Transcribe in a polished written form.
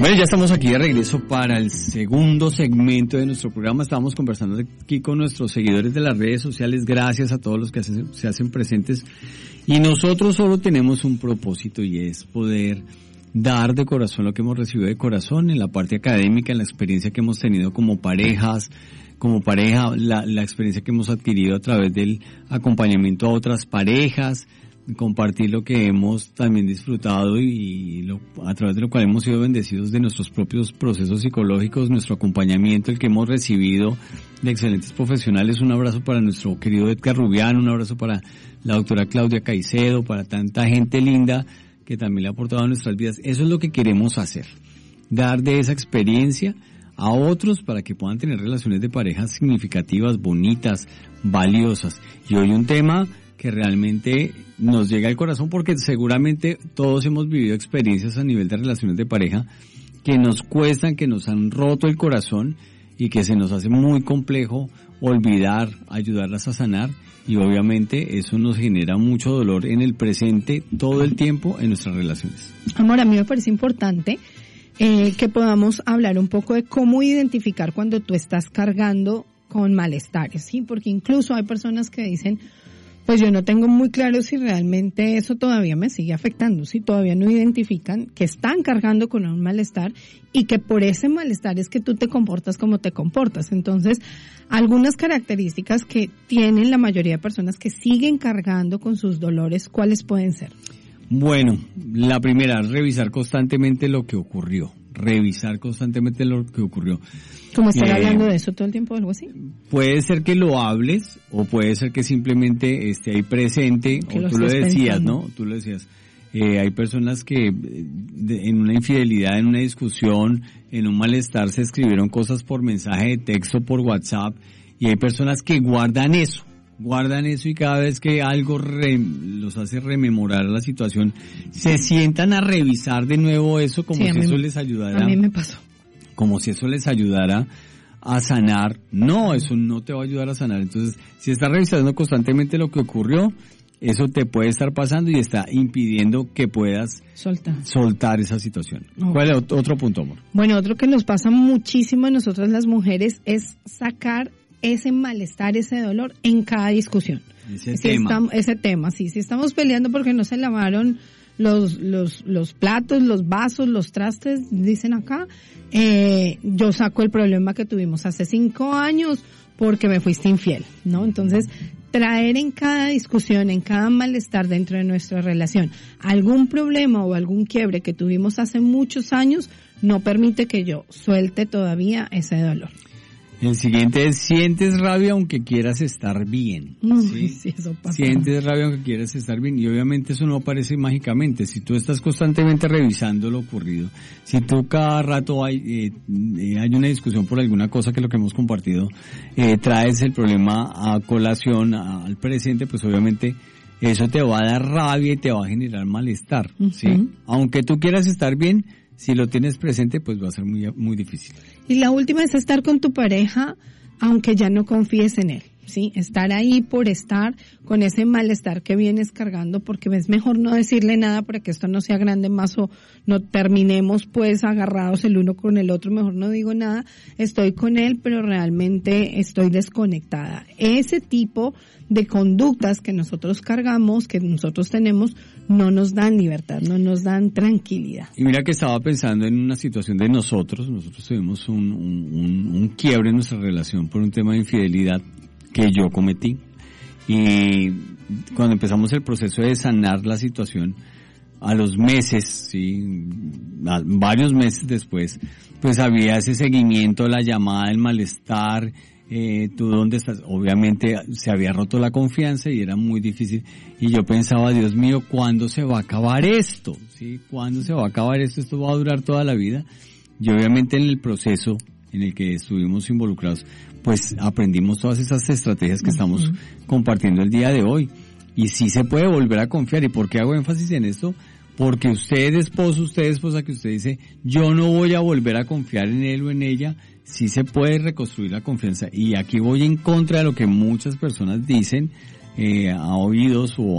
Bueno, ya estamos aquí de regreso para el segundo segmento de nuestro programa. Estamos conversando aquí con nuestros seguidores de las redes sociales. Gracias a todos los que se hacen presentes. Y nosotros solo tenemos un propósito, y es poder dar de corazón lo que hemos recibido de corazón en la parte académica, en la experiencia que hemos tenido como pareja, la experiencia que hemos adquirido a través del acompañamiento a otras parejas, compartir lo que hemos también disfrutado a través de lo cual hemos sido bendecidos de nuestros propios procesos psicológicos, nuestro acompañamiento, el que hemos recibido de excelentes profesionales. Un abrazo para nuestro querido Edgar Rubiano, un abrazo para la doctora Claudia Caicedo, para tanta gente linda que también le ha aportado a nuestras vidas. Eso es lo que queremos hacer, dar de esa experiencia a otros para que puedan tener relaciones de pareja significativas, bonitas, valiosas. Y hoy un tema que realmente nos llega al corazón, porque seguramente todos hemos vivido experiencias a nivel de relaciones de pareja que nos cuestan, que nos han roto el corazón y que se nos hace muy complejo olvidar, ayudarlas a sanar, y obviamente eso nos genera mucho dolor en el presente todo el tiempo en nuestras relaciones. Amor, a mí me parece importante que podamos hablar un poco de cómo identificar cuando tú estás cargando con malestares, ¿sí? Porque incluso hay personas que dicen, pues yo no tengo muy claro si realmente eso todavía me sigue afectando, si todavía no identifican que están cargando con un malestar y que por ese malestar es que tú te comportas como te comportas. Entonces, algunas características que tienen la mayoría de personas que siguen cargando con sus dolores, ¿cuáles pueden ser? Bueno, la primera, revisar constantemente lo que ocurrió. ¿Cómo estar hablando de eso todo el tiempo o algo así? Puede ser que lo hables, o puede ser que simplemente esté ahí presente, que o tú lo decías, pensando. ¿No? Tú lo decías. Hay personas que en una infidelidad, en una discusión, en un malestar se escribieron cosas por mensaje de texto, por WhatsApp, y hay personas que guardan eso y cada vez que algo los hace rememorar la situación, se sientan a revisar de nuevo eso como si eso les ayudara. A mí me pasó. Como si eso les ayudara a sanar. No, eso no te va a ayudar a sanar. Entonces, si estás revisando constantemente lo que ocurrió, eso te puede estar pasando y está impidiendo que puedas soltar esa situación. Okay. ¿Cuál es otro punto, amor? Bueno, otro que nos pasa muchísimo a nosotras las mujeres es sacar ese malestar, ese dolor en cada discusión. Ese tema, sí. Si estamos peleando porque no se lavaron los platos, los vasos, los trastes, dicen acá, yo saco el problema que tuvimos hace 5 años porque me fuiste infiel, ¿no? Entonces, traer en cada discusión, en cada malestar dentro de nuestra relación, algún problema o algún quiebre que tuvimos hace muchos años, no permite que yo suelte todavía ese dolor. El siguiente es, sientes rabia aunque quieras estar bien. ¿Sí? Sí, eso pasa. Sientes rabia aunque quieras estar bien, y obviamente eso no aparece mágicamente. Si tú estás constantemente revisando lo ocurrido, si tú cada rato hay una discusión por alguna cosa, que es lo que hemos compartido, traes el problema a colación, al presente, pues obviamente eso te va a dar rabia y te va a generar malestar, ¿sí? Aunque tú quieras estar bien, si lo tienes presente, pues va a ser muy, muy difícil. Y la última es estar con tu pareja, aunque ya no confíes en él, ¿sí? Estar ahí por estar con ese malestar que vienes cargando, porque es mejor no decirle nada para que esto no sea grande más o no terminemos pues agarrados el uno con el otro. Mejor no digo nada, estoy con él, pero realmente estoy desconectada. Ese tipo de conductas que nosotros cargamos, que nosotros tenemos, no nos dan libertad, no nos dan tranquilidad. Y mira que estaba pensando en una situación de nosotros tuvimos un quiebre en nuestra relación por un tema de infidelidad que yo cometí, y cuando empezamos el proceso de sanar la situación, a los meses, sí, varios meses después, pues había ese seguimiento, la llamada, el malestar, tú dónde estás. Obviamente se había roto la confianza y era muy difícil, y yo pensaba, Dios mío, ¿cuándo se va a acabar esto? ¿Sí? ¿Cuándo se va a acabar esto? Esto va a durar toda la vida. Y obviamente en el proceso en el que estuvimos involucrados, pues aprendimos todas esas estrategias que estamos compartiendo el día de hoy. Y sí se puede volver a confiar. ¿Y por qué hago énfasis en esto? Porque usted esposa, que usted dice, yo no voy a volver a confiar en él o en ella, sí se puede reconstruir la confianza. Y aquí voy en contra de lo que muchas personas dicen, a oídos o